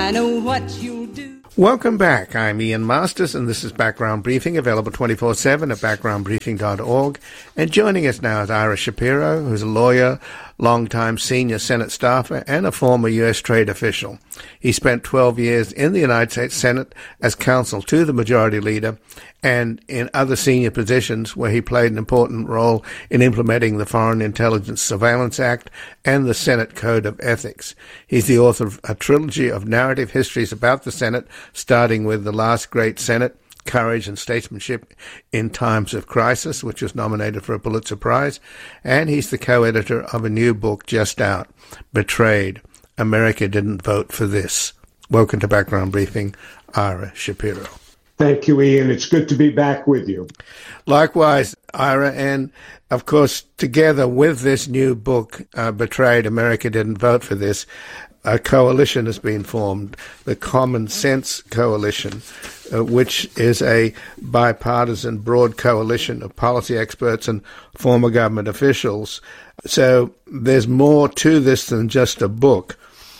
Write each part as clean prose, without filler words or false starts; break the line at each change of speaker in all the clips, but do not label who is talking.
I know what you'll do.
Welcome back. I'm Ian Masters, and this is Background Briefing, available 24/7 at backgroundbriefing.org. And joining us now is Ira Shapiro, who's a lawyer, longtime senior Senate staffer, and a former U.S. trade official. He spent 12 years in the United States Senate as counsel to the Majority Leader and in other senior positions where he played an important role in implementing the Foreign Intelligence Surveillance Act and the Senate Code of Ethics. He's the author of a trilogy of narrative histories about the Senate, starting with The Last Great Senate, Courage and Statesmanship in Times of Crisis, which was nominated for a Pulitzer Prize, and he's the co-editor of a new book just out, Betrayed, America Didn't Vote for This. Welcome to Background Briefing, Ira Shapiro.
Thank you, Ian. It's good to be back with you.
Likewise, Ira, and of course, together with this new book, Betrayed, America Didn't Vote for This, a coalition has been formed, the Common Sense Coalition, which is a bipartisan, broad coalition of policy experts and former government officials. So there's more to this than just a book.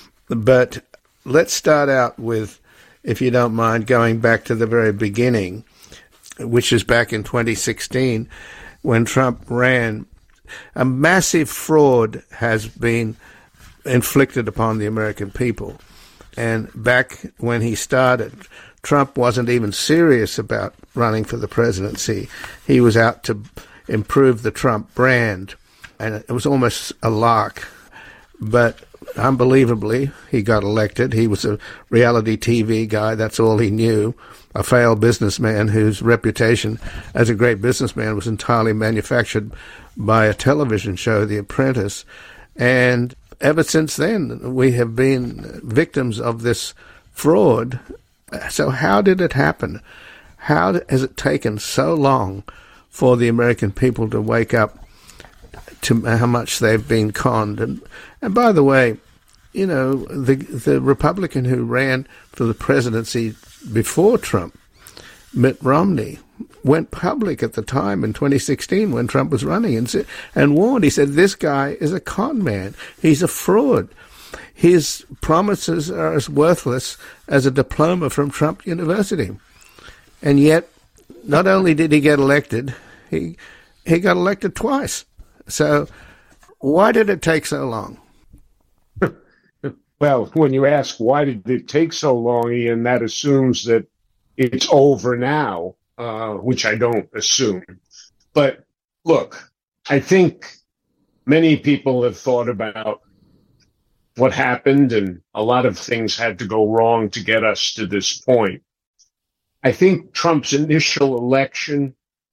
But let's start out with, if you don't mind, going back to the very beginning, which is back in 2016, when Trump ran. A massive fraud has been inflicted upon the American people. And back when he started, Trump wasn't even serious about running for the presidency. He was out to improve the Trump brand, and it was almost a lark. But unbelievably, he got elected. He was a reality TV guy. That's all he knew. A failed businessman whose reputation as a great businessman was entirely manufactured by a television show, The Apprentice. And ever since then, we have been victims of this fraud. So how did it happen? How has it taken so long for the American people to wake up to how much they've been conned? And by the way, you know, the Republican who ran for the presidency before Trump, Mitt Romney, went public at the time in 2016 when Trump was running and warned. He said, this guy is a con man. He's a fraud. His promises are as worthless as a diploma from Trump University. And yet, not only did he get elected, he got elected twice. So why did it take so long?
Well, when you ask why did it take so long, Ian, that assumes that it's over now, which I don't assume. But look, I think many people have thought about what happened, and a lot of things had to go wrong to get us to this point. I think Trump's initial election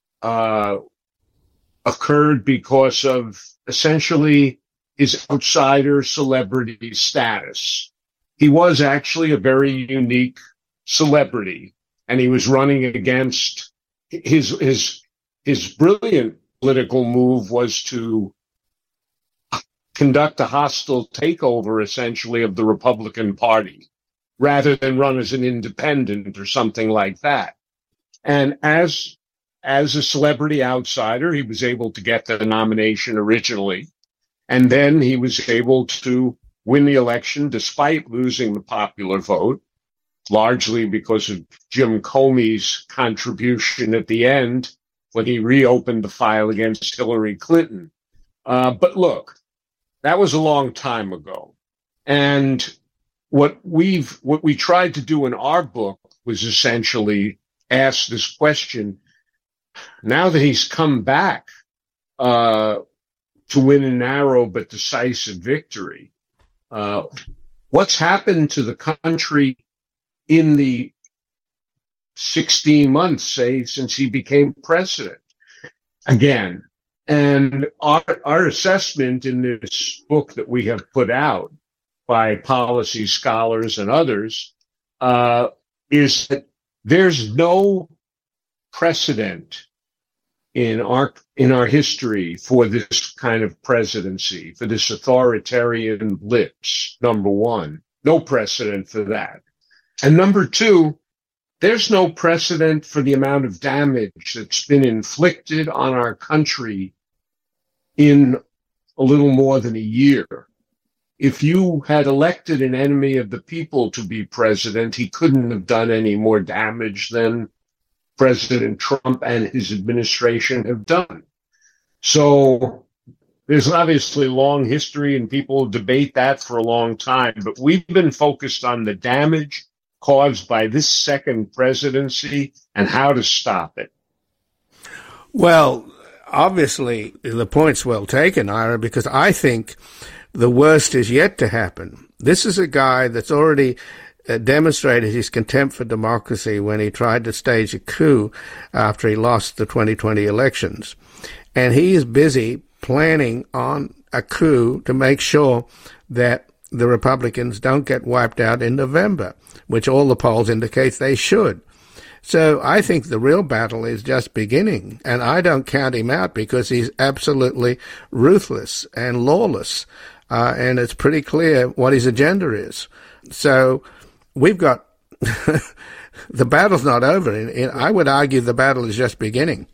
occurred because of essentially his outsider celebrity status. He was actually a very unique celebrity, and he was running against his brilliant political move was to conduct a hostile takeover, essentially, of the Republican Party, rather than run as an independent or something like that. And as a celebrity outsider, he was able to get the nomination originally. And then he was able to win the election despite losing the popular vote, largely because of Jim Comey's contribution at the end when he reopened the file against Hillary Clinton. But look, that was a long time ago. And what we tried to do in our book was essentially ask this question. Now that he's come back to win a narrow but decisive victory, what's happened to the country in the 16 months, say, since he became president? Again, and our assessment in this book that we have put out by policy scholars and others is that there's no precedent in our history for this kind of presidency, for this authoritarian blitz, number one. No precedent for that. And number two, there's no precedent for the amount of damage that's been inflicted on our country in a little more than a year. if you had elected an enemy of the people to be president, he couldn't have done any more damage than President Trump and his administration have done. So there's obviously a long history and people debate that for a long time, but we've been focused on the damage caused by this second presidency and how to stop it.
Well, obviously, the point's well taken, Ira, because I think the worst is yet to happen. This is a guy that's already demonstrated his contempt for democracy when he tried to stage a coup after he lost the 2020 elections. And he is busy planning on a coup to make sure that the Republicans don't get wiped out in November, which all the polls indicate they should. So I think the real battle is just beginning, and I don't count him out because he's absolutely ruthless and lawless, and it's pretty clear what his agenda is. So we've got the battle's not over. I would argue the battle is just beginning.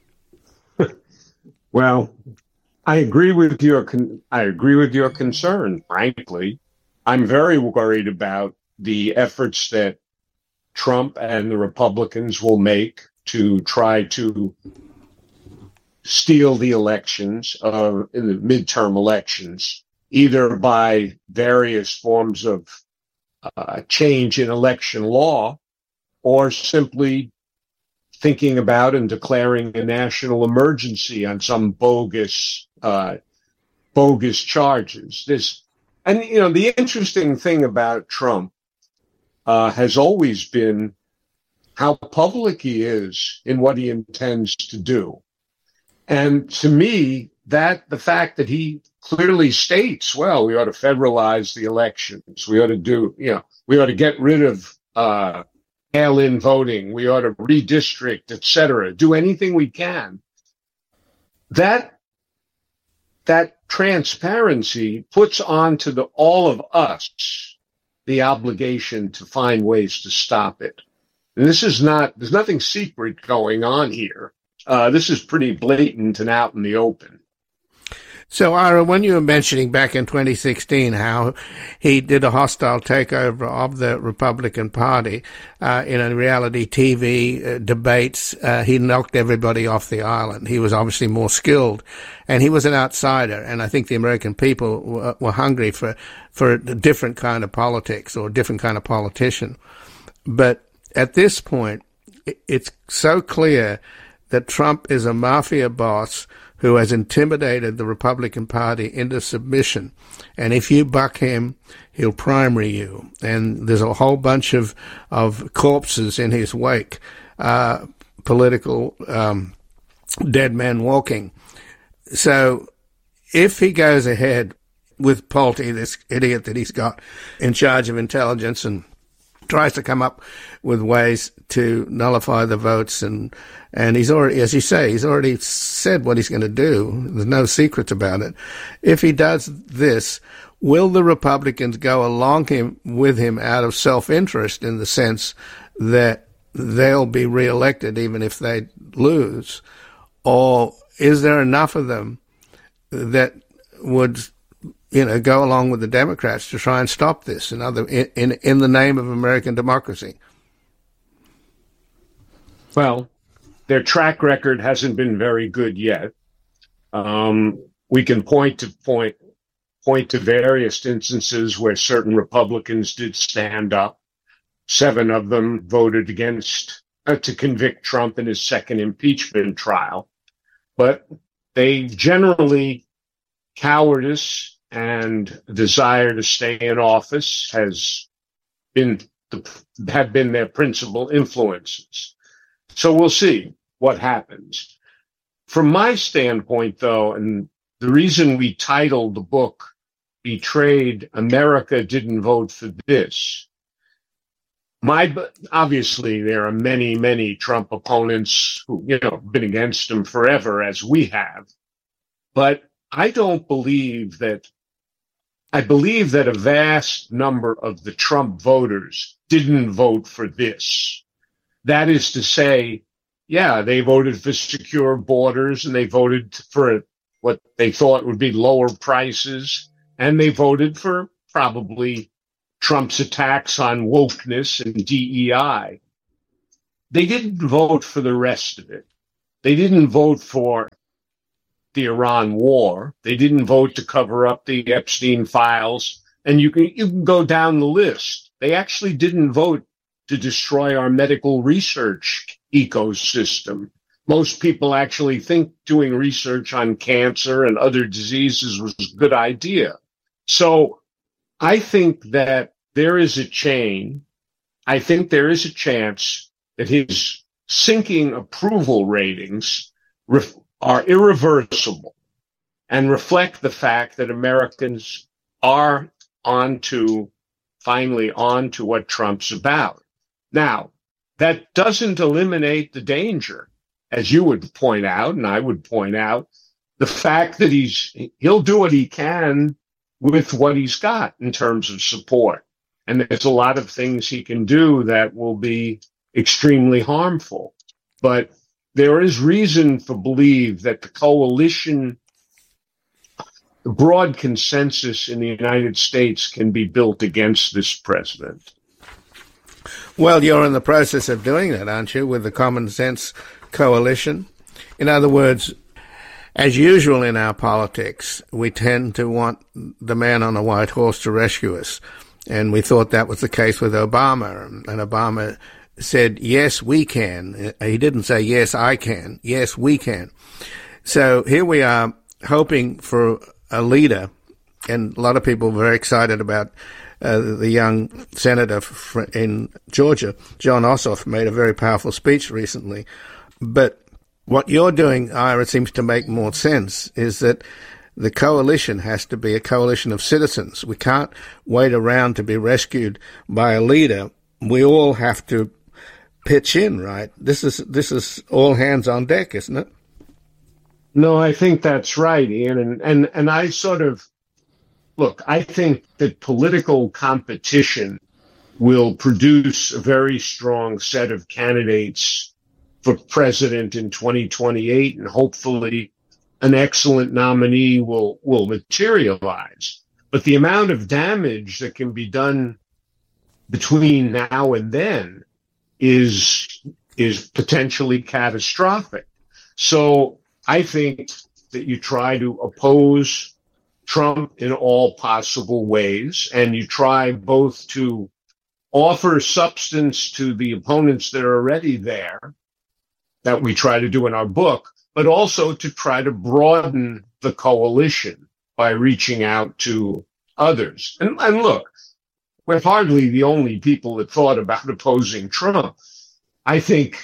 Well, I agree with your concern, frankly. I'm very worried about the efforts that Trump and the Republicans will make to try to steal the elections in the midterm elections, either by various forms of change in election law or simply thinking about and declaring a national emergency on some bogus charges. The interesting thing about Trump has always been how public he is in what he intends to do. And to me, that the fact that he clearly states, well, we ought to federalize the elections. We ought to get rid of mail-in voting. We ought to redistrict, et cetera, do anything we can. That transparency puts onto all of us the obligation to find ways to stop it. And there's nothing secret going on here. This is pretty blatant and out in the open.
So, Ira, when you were mentioning back in 2016 how he did a hostile takeover of the Republican Party in a reality TV debates, he knocked everybody off the island. He was obviously more skilled, and he was an outsider. And I think the American people were hungry for a different kind of politics or a different kind of politician. But at this point, it's so clear that Trump is a mafia boss who has intimidated the Republican Party into submission. And if you buck him, he'll primary you. And there's a whole bunch of corpses in his wake, political dead men walking. So if he goes ahead with Pulte, this idiot that he's got in charge of intelligence, and tries to come up with ways to nullify the votes, and he's already, as you say, he's already said what he's going to do. There's no secrets about it. If he does this, will the Republicans go along with him out of self-interest, in the sense that they'll be reelected even if they lose? Or is there enough of them that would go along with the Democrats to try and stop this in the name of American democracy?
Well, their track record hasn't been very good yet. We can point to various instances where certain Republicans did stand up. 7 of them voted against to convict Trump in his second impeachment trial, but they generally cowardice and desire to stay in office have been their principal influences. So we'll see what happens. From my standpoint, though, and the reason we titled the book Betrayed, America Didn't Vote for This. Obviously, there are many, many Trump opponents who, been against him forever, as we have. But I believe that a vast number of the Trump voters didn't vote for this. That is to say, yeah, they voted for secure borders, and they voted for what they thought would be lower prices And they voted for probably Trump's attacks on wokeness and DEI. They didn't vote for the rest of it. They didn't vote for the Iran war. They didn't vote to cover up the Epstein files. And you can go down the list. They actually didn't vote to destroy our medical research ecosystem. Most people actually think doing research on cancer and other diseases was a good idea. So I think that there is a chain. I think there is a chance that his sinking approval ratings are irreversible and reflect the fact that Americans are finally on to what Trump's about. Now, that doesn't eliminate the danger, as you would point out, and I would point out, the fact that he'll do what he can with what he's got in terms of support. And there's a lot of things he can do that will be extremely harmful. But there is reason to believe that the coalition, the broad consensus in the United States can be built against this president.
Well, you're in the process of doing that, aren't you, with the Common Sense Coalition? In other words, as usual in our politics, we tend to want the man on a white horse to rescue us. And we thought that was the case with Obama. And Obama said, yes, we can. He didn't say, yes, I can. Yes, we can. So here we are hoping for a leader, and a lot of people were very excited about the young senator in Georgia, Jon Ossoff, made a very powerful speech recently. But what you're doing, Ira, seems to make more sense, is that the coalition has to be a coalition of citizens. We can't wait around to be rescued by a leader. We all have to pitch in, right? This is all hands on deck, isn't it?
No, I think that's right, Ian. And I sort of, look, I think that political competition will produce a very strong set of candidates for president in 2028, and hopefully an excellent nominee will materialize. But the amount of damage that can be done between now and then is potentially catastrophic. So I think that you try to oppose Trump in all possible ways, and you try both to offer substance to the opponents that are already there, that we try to do in our book, but also to try to broaden the coalition by reaching out to others. And look, we're hardly the only people that thought about opposing Trump. I think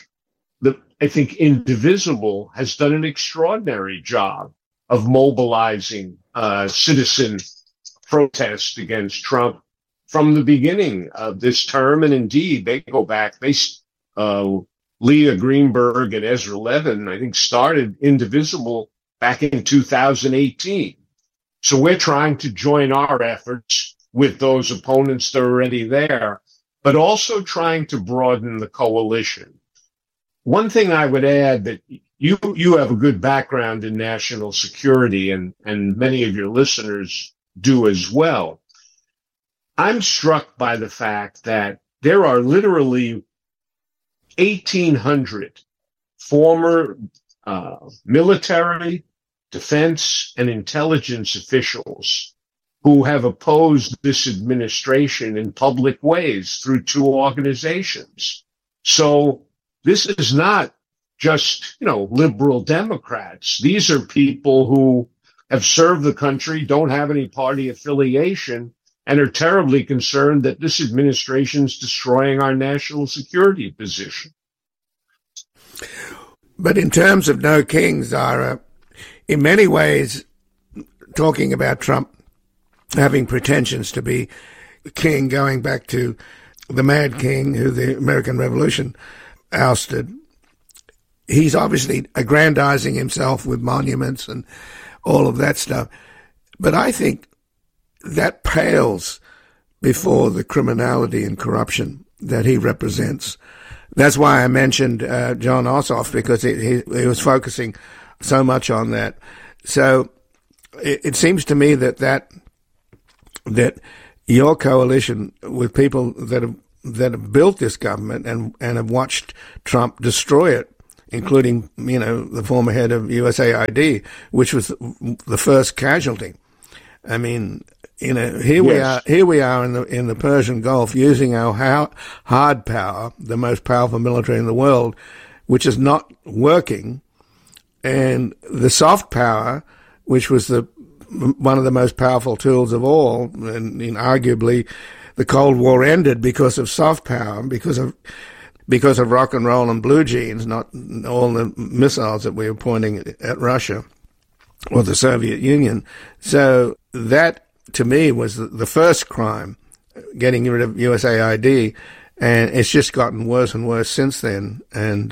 Indivisible has done an extraordinary job of mobilizing citizen protest against Trump from the beginning of this term. And indeed, they go back, Leah Greenberg and Ezra Levin, I think, started Indivisible back in 2018. So we're trying to join our efforts with those opponents that are already there, but also trying to broaden the coalition. One thing I would add, that you have a good background in national security, and many of your listeners do as well. I'm struck by the fact that there are literally 1,800 former military, defense, and intelligence officials who have opposed this administration in public ways through two organizations. So this is not just, liberal Democrats. These are people who have served the country, don't have any party affiliation, and are terribly concerned that this administration is destroying our national security position.
But in terms of no kings, Ira, in many ways, talking about Trump having pretensions to be king, going back to the Mad King who the American Revolution ousted, he's obviously aggrandizing himself with monuments and all of that stuff. But I think that pales before the criminality and corruption that he represents. That's why I mentioned Jon Ossoff, because he was focusing so much on that. So it seems to me that that your coalition with people that have built this government and have watched Trump destroy it, including, the former head of USAID, which was the first casualty. I mean, here we are in the Persian Gulf using our hard power, the most powerful military in the world, which is not working, and the soft power, which was one of the most powerful tools of all, and arguably the Cold War ended because of soft power, because of rock and roll and blue jeans, not all the missiles that we were pointing at Russia or the Soviet Union. So that, to me, was the first crime, getting rid of USAID, and it's just gotten worse and worse since then. And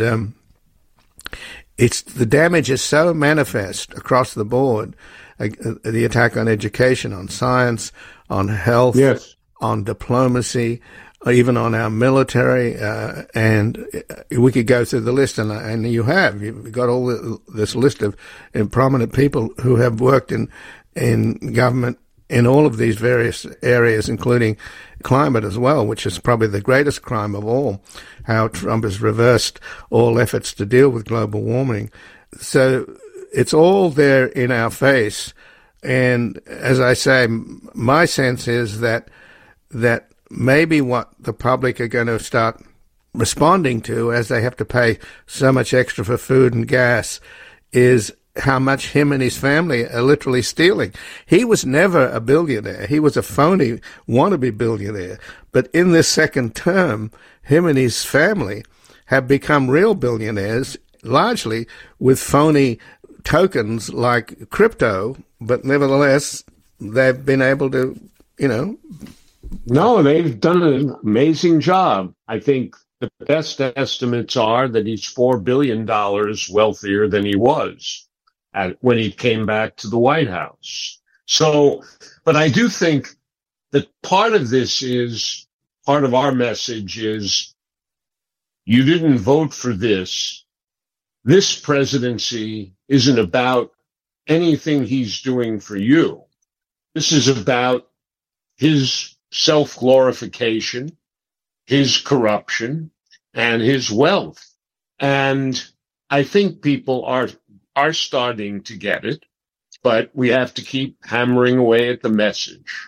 the damage is so manifest across the board, the attack on education, on science, on health,
yes,
on diplomacy, even on our military, and we could go through the list, and you've got all this list of prominent people who have worked in government in all of these various areas, including climate as well, which is probably the greatest crime of all, how Trump has reversed all efforts to deal with global warming. So it's all there in our face. And as I say, my sense is that maybe what the public are going to start responding to, as they have to pay so much extra for food and gas, is how much him and his family are literally stealing. He was never a billionaire. He was a phony wannabe billionaire. But in this second term, him and his family have become real billionaires, largely with phony tokens like crypto, but nevertheless, they've been able to,
No, they've done an amazing job. I think the best estimates are that he's $4 billion wealthier than he was when he came back to the White House. So, but I do think that part of our message is, you didn't vote for this. This presidency isn't about anything he's doing for you. This is about his self-glorification, his corruption, and his wealth. And I think people are starting to get it, but we have to keep hammering away at the message.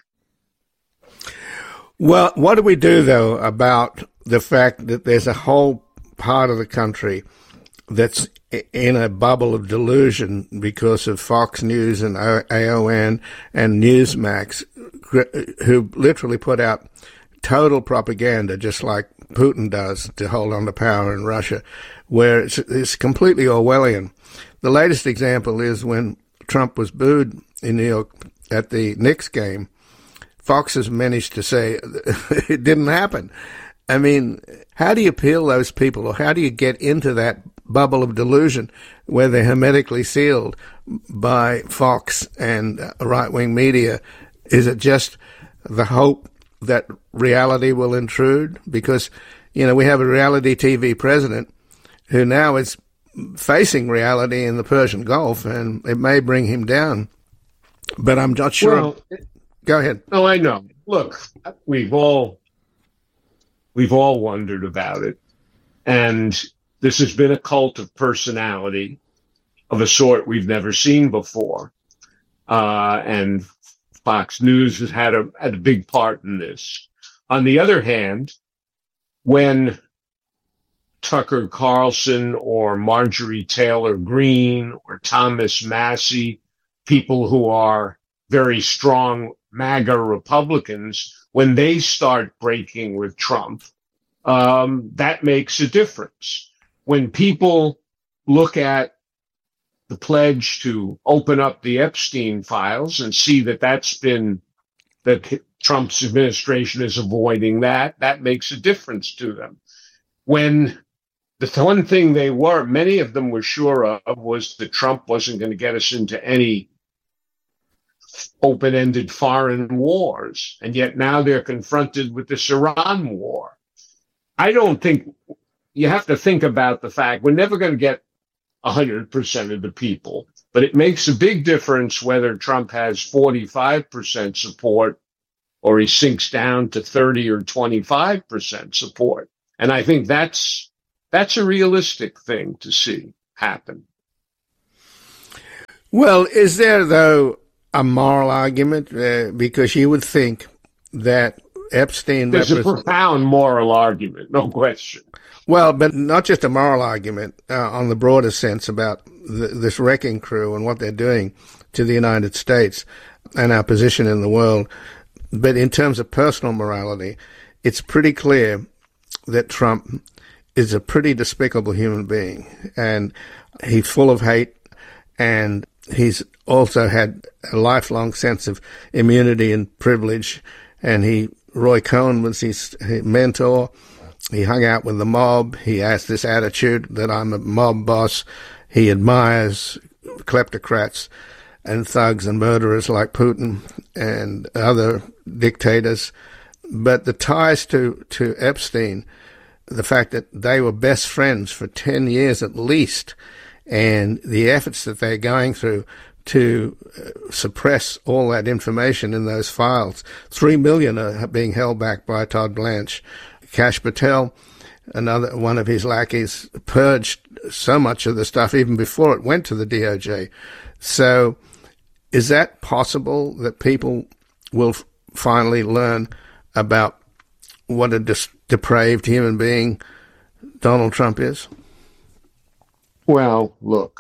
Well, what do we do, though, about the fact that there's a whole part of the country that's in a bubble of delusion because of Fox News and AON and Newsmax, who literally put out total propaganda, just like Putin does, to hold on to power in Russia, where it's completely Orwellian. The latest example is when Trump was booed in New York at the Knicks game, Fox has managed to say it didn't happen. I mean, how do you peel those people, or how do you get into that bubble of delusion where they're hermetically sealed by Fox and right-wing media? Is it just the hope that reality will intrude? Because, we have a reality TV president who now is facing reality in the Persian Gulf, and it may bring him down. But I'm not sure.
Well,
go ahead.
Oh, I know. Look, we've all wondered about it. And this has been a cult of personality of a sort we've never seen before. And Fox News has had a big part in this. On the other hand, when Tucker Carlson or Marjorie Taylor Greene or Thomas Massey, people who are very strong MAGA Republicans, when they start breaking with Trump, that makes a difference. When people look at the pledge to open up the Epstein files and see that that Trump's administration is avoiding that makes a difference to them. When the one thing many of them were sure of, was that Trump wasn't going to get us into any open-ended foreign wars. And yet now they're confronted with this Iran war. I don't think you have to think about the fact we're never going to get 100% of the people, but it makes a big difference whether Trump has 45% support or he sinks down to 30 or 25% support. And I think that's a realistic thing to see happen.
Well, is there, though, a moral argument? Because you would think that Epstein...
There's a profound moral argument, no question.
Well, but not just a moral argument on the broader sense about this wrecking crew and what they're doing to the United States and our position in the world. But in terms of personal morality, it's pretty clear that Trump is a pretty despicable human being, and he's full of hate, and he's also had a lifelong sense of immunity and privilege. And Roy Cohn was his mentor. He hung out with the mob. He has this attitude that I'm a mob boss. He admires kleptocrats and thugs and murderers like Putin and other dictators. But the ties to Epstein, the fact that they were best friends for 10 years at least, and the efforts that they're going through to suppress all that information in those files. 3 million are being held back by Todd Blanche. Kash Patel, another one of his lackeys, purged so much of the stuff even before it went to the DOJ. So is that possible that people will finally learn about what a depraved human being Donald Trump is?
Well, look,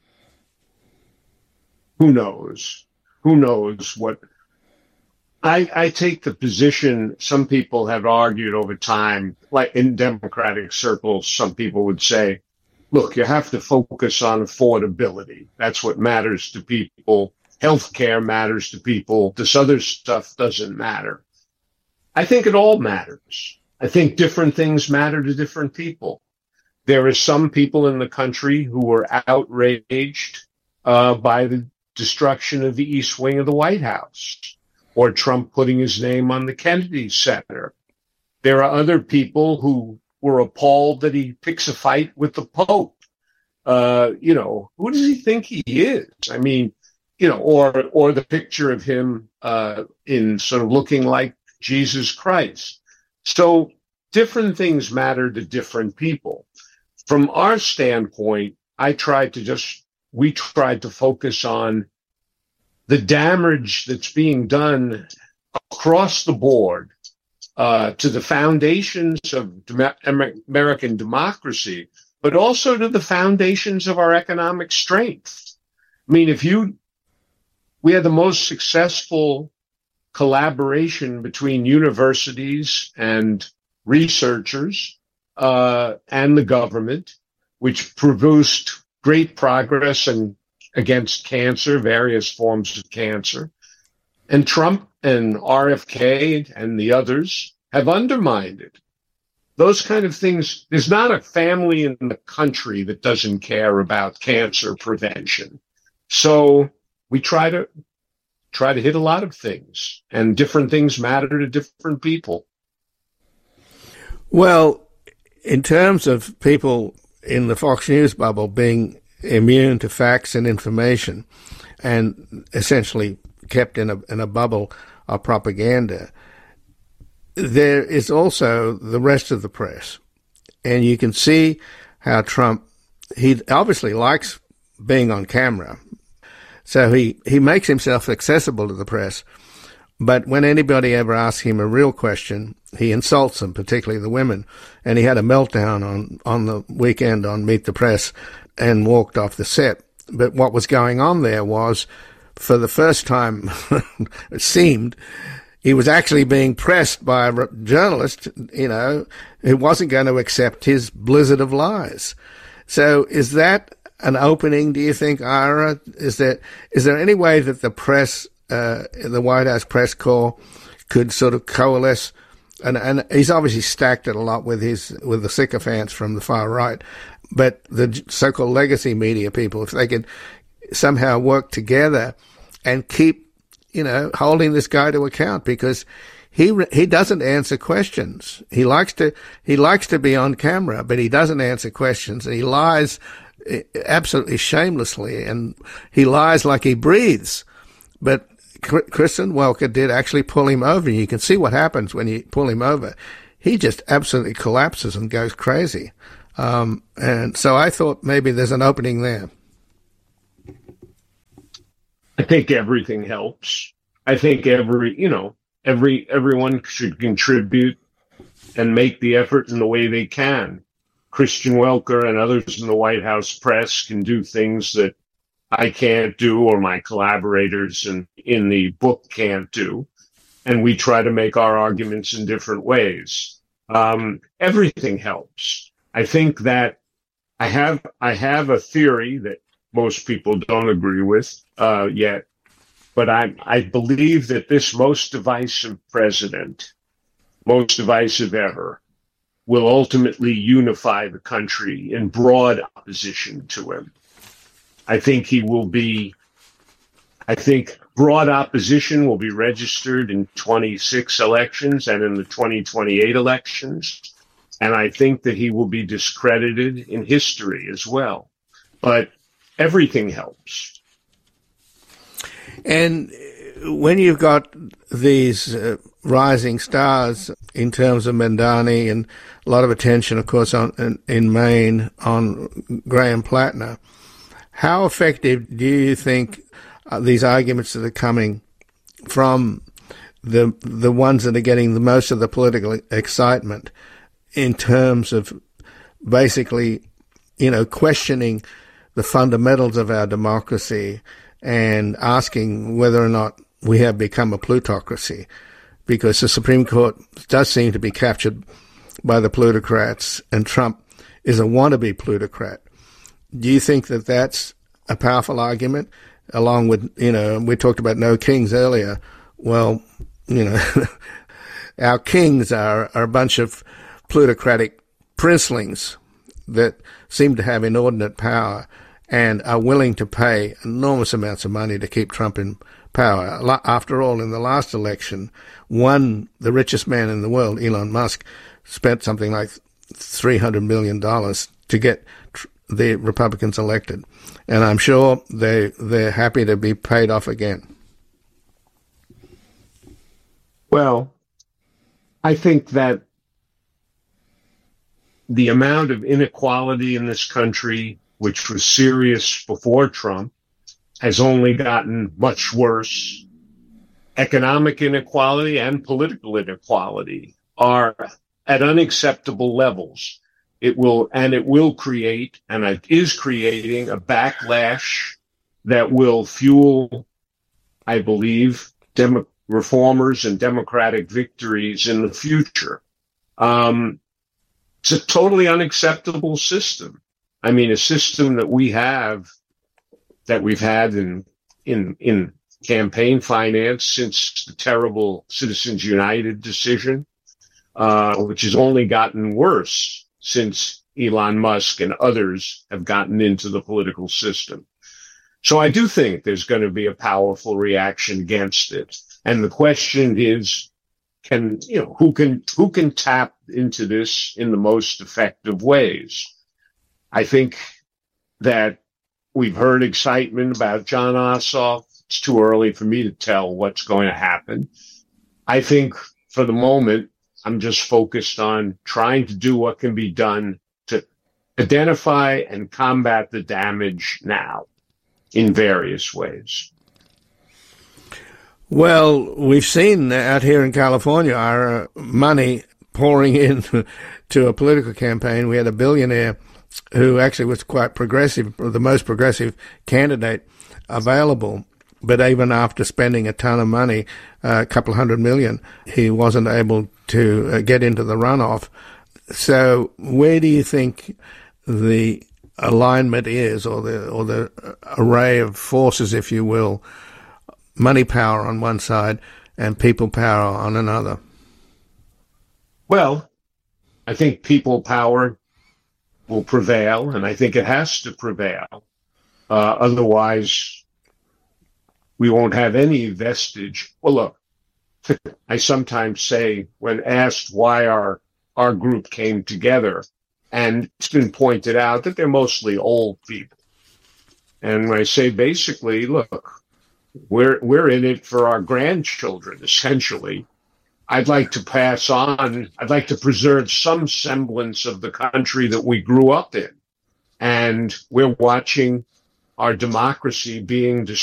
who knows? Who knows what... I take the position, some people have argued over time, like in Democratic circles, some people would say, look, you have to focus on affordability. That's what matters to people. Healthcare matters to people. This other stuff doesn't matter. I think it all matters. I think different things matter to different people. There are some people in the country who were outraged by the destruction of the East Wing of the White House, or Trump putting his name on the Kennedy Center. There are other people who were appalled that he picks a fight with the Pope. Who does he think he is? I mean, or the picture of him in sort of looking like Jesus Christ. So different things matter to different people. From our standpoint, we tried to focus on the damage that's being done across the board to the foundations of American democracy, but also to the foundations of our economic strength. I mean, we had the most successful collaboration between universities and researchers and the government, which produced great progress against cancer, various forms of cancer. And Trump and RFK and the others have undermined it. Those kind of things, there's not a family in the country that doesn't care about cancer prevention. So we try to hit a lot of things, and different things matter to different people.
Well, in terms of people in the Fox News bubble being immune to facts and information and essentially kept in a bubble of propaganda, there is also the rest of the press. And you can see how Trump, he obviously likes being on camera. So he makes himself accessible to the press. But when anybody ever asks him a real question, he insults them, particularly the women. And he had a meltdown on the weekend on Meet the Press and walked off the set. But what was going on there was, for the first time, it seemed, he was actually being pressed by a journalist, who wasn't going to accept his blizzard of lies. So is that an opening, do you think, Ira? Is there any way that the press, the White House press corps, could sort of coalesce? And he's obviously stacked it a lot with the sycophants from the far right, but the so-called legacy media people, if they could somehow work together and keep, holding this guy to account, because he doesn't answer questions. He likes to be on camera, but he doesn't answer questions, and he lies absolutely shamelessly, and he lies like he breathes. But Kristen Welker did actually pull him over. You can see what happens when you pull him over. He just absolutely collapses and goes crazy. And so I thought maybe there's an opening there.
I think everything helps. I think everyone should contribute and make the effort in the way they can. Christian Welker and others in the White House press can do things that I can't do or my collaborators in the book can't do. And we try to make our arguments in different ways. Everything helps. I think that I have a theory that most people don't agree with yet, but I believe that this most divisive president, most divisive ever, will ultimately unify the country in broad opposition to him. I think broad opposition will be registered in 26 elections and in the 2028 elections. And I think that he will be discredited in history as well. But everything helps.
And when you've got these rising stars in terms of Mamdani and a lot of attention, of course, in Maine on Graham Plattner, how effective do you think these arguments that are coming from the ones that are getting the most of the political excitement in terms of basically, questioning the fundamentals of our democracy and asking whether or not we have become a plutocracy? Because the Supreme Court does seem to be captured by the plutocrats, and Trump is a wannabe plutocrat. Do you think that that's a powerful argument? Along with, we talked about no kings earlier. Well, our kings are a bunch of plutocratic princelings that seem to have inordinate power and are willing to pay enormous amounts of money to keep Trump in power. After all, in the last election, the richest man in the world, Elon Musk, spent something like $300 million to get the Republicans elected. And I'm sure they're happy to be paid off again.
Well, I think that the amount of inequality in this country, which was serious before Trump, has only gotten much worse. Economic inequality and political inequality are at unacceptable levels. It will create, and it is creating, a backlash that will fuel, I believe, reformers and democratic victories in the future. It's a totally unacceptable system. I mean, a system that we've had in campaign finance since the terrible Citizens United decision, which has only gotten worse since Elon Musk and others have gotten into the political system. So I do think there's going to be a powerful reaction against it. And the question is, who can tap into this in the most effective ways? I think that we've heard excitement about Jon Ossoff. It's too early for me to tell what's going to happen. I think for the moment, I'm just focused on trying to do what can be done to identify and combat the damage now in various ways.
Well, we've seen out here in California our money pouring in to a political campaign. We had a billionaire who actually was quite progressive, the most progressive candidate available. But even after spending a ton of money, a couple $100 million, he wasn't able to get into the runoff. So where do you think the alignment is, or the array of forces, if you will, money power on one side and people power on another?
Well, I think people power will prevail, and I think it has to prevail. Otherwise, we won't have any vestige. Well, look, I sometimes say, when asked why our group came together, and it's been pointed out that they're mostly old people. And I say, basically, look, we're in it for our grandchildren, essentially. I'd like to pass on, I'd like to preserve some semblance of the country that we grew up in. And we're watching our democracy being destroyed